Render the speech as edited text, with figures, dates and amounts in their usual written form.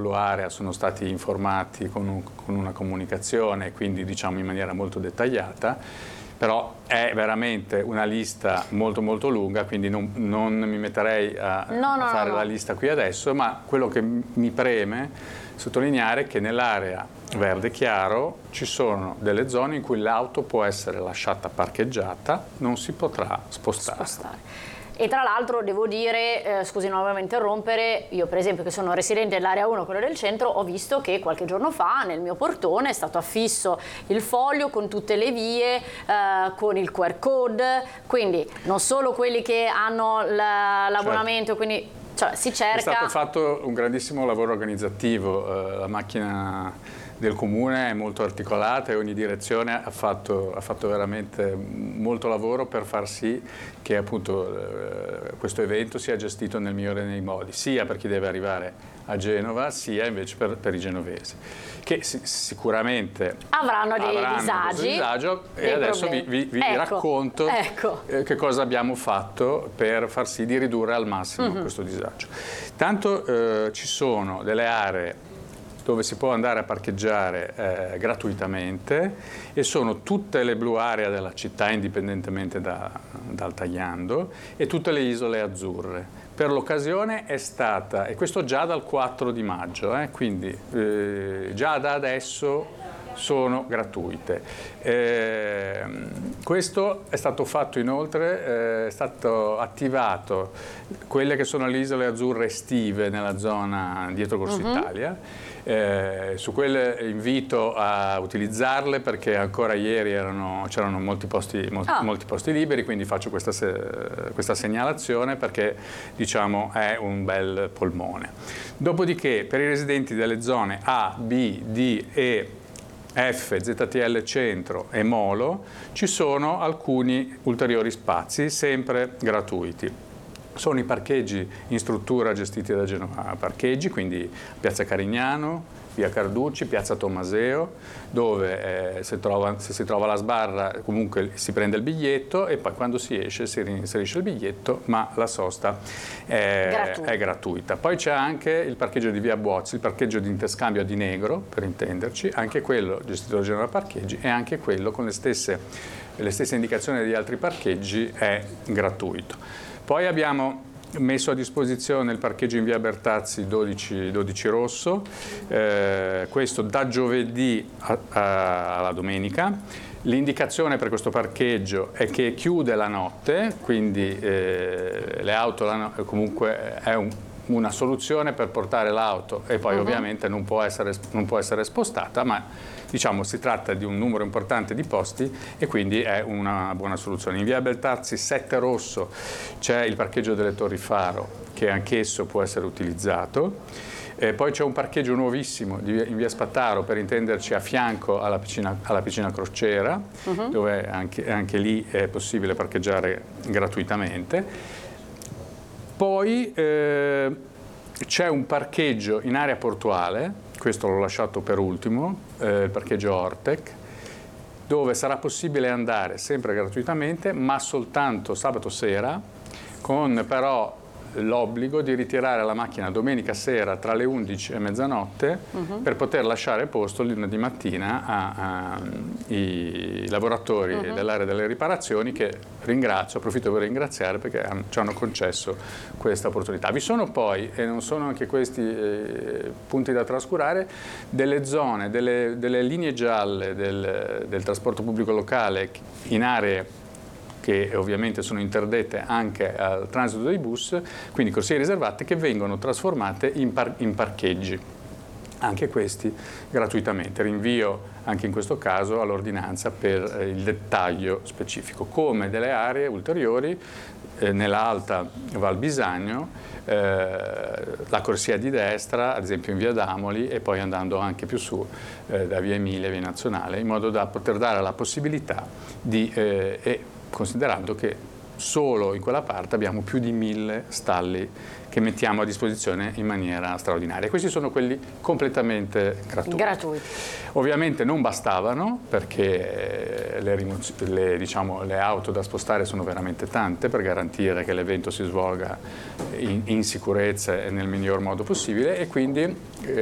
Blue Area sono stati informati con una comunicazione, quindi diciamo in maniera molto dettagliata, però è veramente una lista molto molto lunga, quindi non mi metterei a fare la lista qui adesso, ma quello che mi preme sottolineare è che nell'area verde chiaro ci sono delle zone in cui l'auto può essere lasciata parcheggiata, non si potrà spostare. E tra l'altro devo dire, scusi non volevo interrompere, io per esempio che sono residente dell'area 1, quello del centro, ho visto che qualche giorno fa nel mio portone è stato affisso il foglio con tutte le vie, con il QR code, quindi non solo quelli che hanno l'abbonamento, quindi cioè, si cerca... È stato fatto un grandissimo lavoro organizzativo, la macchina del comune è molto articolata e ogni direzione ha fatto veramente molto lavoro per far sì che appunto questo evento sia gestito nel migliore dei modi, sia per chi deve arrivare a Genova, sia invece per i genovesi, che sicuramente avranno dei disagi e adesso vi racconto che cosa abbiamo fatto per far sì di ridurre al massimo questo disagio. Tanto ci sono delle aree dove si può andare a parcheggiare gratuitamente e sono tutte le Blue Area della città indipendentemente dal tagliando e tutte le isole azzurre. Per l'occasione è stata, e questo già dal 4 di maggio, quindi già da adesso sono gratuite. Questo è stato fatto inoltre, è stato attivato quelle che sono le isole azzurre estive nella zona dietro Corso Italia. Su quelle invito a utilizzarle perché ancora ieri c'erano molti posti liberi, quindi faccio questa segnalazione perché diciamo è un bel polmone. Dopodiché per i residenti delle zone A, B, D, E, F, ZTL Centro e Molo ci sono alcuni ulteriori spazi sempre gratuiti. Sono i parcheggi in struttura gestiti da Genova Parcheggi, quindi Piazza Carignano, via Carducci, piazza Tommaseo, dove se si trova la sbarra comunque si prende il biglietto e poi quando si esce si reinserisce il biglietto, ma la sosta è gratuita. Poi c'è anche il parcheggio di via Buozzi, il parcheggio di interscambio a Di Negro, per intenderci, anche quello gestito da Genova Parcheggi e anche quello con le stesse indicazioni degli altri parcheggi è gratuito. Poi abbiamo messo a disposizione il parcheggio in via Bertazzi 12 Rosso, questo da giovedì alla domenica. L'indicazione per questo parcheggio è che chiude la notte, quindi le auto comunque è una soluzione per portare l'auto e poi ovviamente non può essere spostata, ma diciamo si tratta di un numero importante di posti e quindi è una buona soluzione. In via Bertazzi 7 Rosso c'è il parcheggio delle Torri Faro che anch'esso può essere utilizzato. Poi c'è un parcheggio nuovissimo in via Spattaro, per intenderci a fianco alla piscina crociera, dove anche lì è possibile parcheggiare gratuitamente. Poi c'è un parcheggio in area portuale, questo l'ho lasciato per ultimo, il parcheggio Ortec, dove sarà possibile andare sempre gratuitamente, ma soltanto sabato sera, con però l'obbligo di ritirare la macchina domenica sera tra le 11 e mezzanotte per poter lasciare posto lunedì mattina ai lavoratori dell'area delle riparazioni che approfitto per ringraziare perché ci hanno concesso questa opportunità. Vi sono poi, e non sono anche questi punti da trascurare, delle zone, delle linee gialle del trasporto pubblico locale in aree che ovviamente sono interdette anche al transito dei bus, quindi corsie riservate che vengono trasformate in parcheggi, anche questi gratuitamente. Rinvio anche in questo caso all'ordinanza per il dettaglio specifico, come delle aree ulteriori nella Alta Val Bisagno, la corsia di destra, ad esempio in via Damoli, e poi andando anche più su da via Emilia, via Nazionale, in modo da poter dare la possibilità di considerando che solo in quella parte abbiamo più di 1000 stalli che mettiamo a disposizione in maniera straordinaria. Questi sono quelli completamente gratuiti. Ovviamente non bastavano perché le auto da spostare sono veramente tante per garantire che l'evento si svolga in sicurezza e nel miglior modo possibile e quindi